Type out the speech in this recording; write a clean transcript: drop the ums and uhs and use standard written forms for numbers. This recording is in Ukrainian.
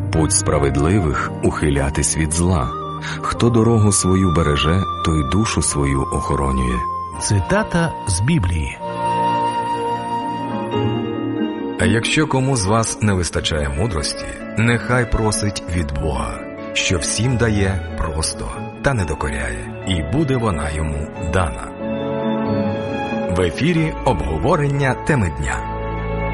Путь справедливих – ухилятись від зла. Хто дорогу свою береже, той душу свою охоронює. Цитата з Біблії. А якщо кому з вас не вистачає мудрості, нехай просить від Бога, що всім дає просто та не докоряє, і буде вона йому дана. В ефірі обговорення теми дня.